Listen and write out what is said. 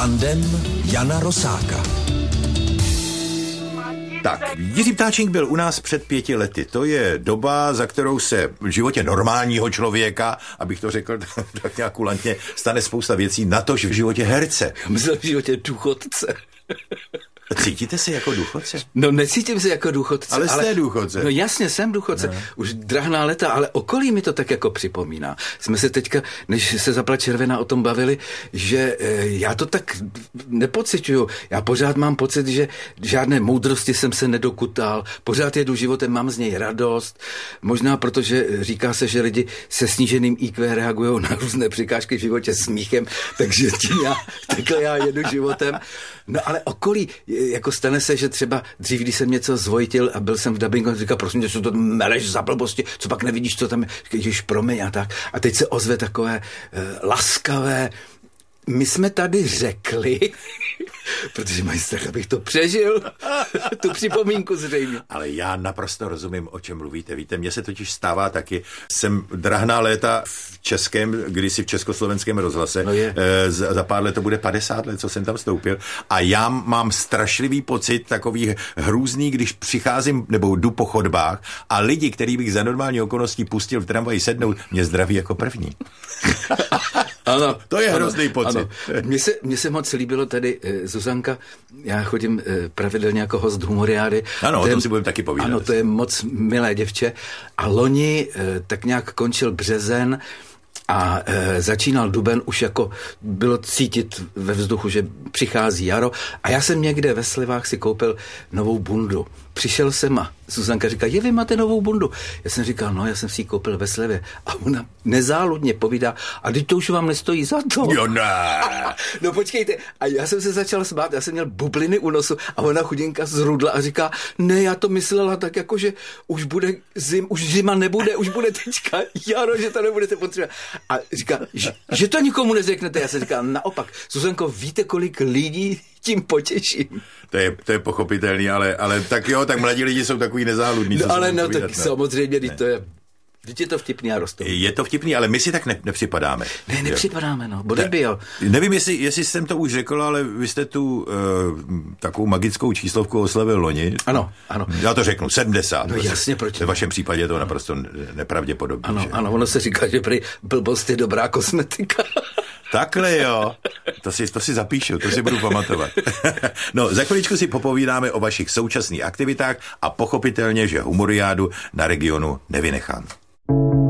Tandem Jana Rosáka. Tak, Jiří Ptáčník byl u nás před 5 lety. To je doba, za kterou se v životě normálního člověka, abych to řekl tak nějak kulantně, stane spousta věcí, natož v životě herce. Myslím v životě důchodce. Cítíte se jako důchodce? No, necítím se jako důchodce. Ale jste důchodce. No jasně, jsem důchodce. No. Už drahná léta, ale okolí mi to tak jako připomíná. Jsme se teďka, než se zapla červená, o tom bavili, že já to tak nepociťuju. Já pořád mám pocit, že žádné moudrosti jsem se nedokutal. Pořád jedu životem, mám z něj radost. Možná protože říká se, že lidi se sníženým IQ reagují na různé překážky v životě smíchem, takže takhle já jedu životem. No ale okolí, jako stane se, že třeba dřív, když jsem něco zvojtil a byl jsem v dabingu, říkal, prosím tě, co to meleš za blbosti, co pak nevidíš, co tam je, ježiš, promiň a tak. A teď se ozve takové laskavé, my jsme tady řekli, protože mají strach, abych to přežil, tu připomínku zřejmě. Ale já naprosto rozumím, o čem mluvíte. Víte, mně se totiž stává taky, jsem drahná léta v českém, kdysi v československém rozhlase, no za pár let to bude 50 let, co jsem tam vstoupil, a já mám strašlivý pocit, takový hrůzný, když přicházím nebo jdu po chodbách a lidi, který bych za normální okolností pustil v tramvaji sednout, mě zdraví jako první. Ano, to je hrozný pocit. Ano. Mně se moc líbilo tady Zuzanka, já chodím pravidelně jako host Humoriády. Ano, o tom si budeme taky povídat. Ano, to je moc milé děvče. A loni tak nějak končil březen a začínal duben, už jako bylo cítit ve vzduchu, že přichází jaro. A já jsem někde ve Slivách si koupil novou bundu. Přišel jsem a Zuzanka říká, vy máte novou bundu. Já jsem říkal, no, já jsem si ji koupil ve slevě. A ona nezáludně povídá, a teď to už vám nestojí za to. Jo, ne. No počkejte, a já jsem se začal smát, já jsem měl bubliny u nosu a ona chudinka zrudla a říká, ne, já to myslela tak jako, že už bude už zima nebude, už bude teďka jaro, že to nebudete potřebovat. A říká, že to nikomu neřeknete. Já jsem říkal, naopak, Zuzanko, víte, kolik lidí tím potěším. To je pochopitelný, ale tak jo, tak mladí lidi jsou takový nezáludní. No ale no, tak samozřejmě, když to je... Vždyť je to vtipný a rostou. Je to vtipný, ale my si tak nepřipadáme. Ne, nepřipadáme, no. Bude bio. Nevím, jestli jsem to už řekl, ale vy jste tu takovou magickou číslovku oslavil loni. Ano. Já to řeknu, 70. No jasně, proč? Ve vašem případě je to naprosto nepravděpodobné. Ano, ono se říká, že prý blbost je dobrá kosmetika. Takhle jo, to si zapíšu, to si budu pamatovat. No, za chviličku si popovídáme o vašich současných aktivitách a pochopitelně, že Humoriádu na regionu nevynechám.